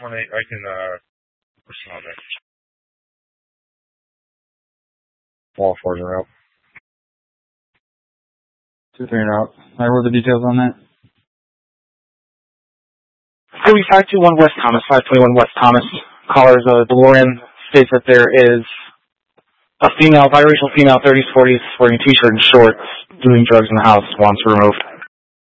I can push them out there. Wall 4's are out. 2-3 are out. Alright, what are the details on that? Highway 521 West Thomas, 521 West Thomas. Caller's DeLorean states that there is a female, biracial female, 30s, 40s, wearing a t-shirt and shorts, doing drugs in the house, wants removed.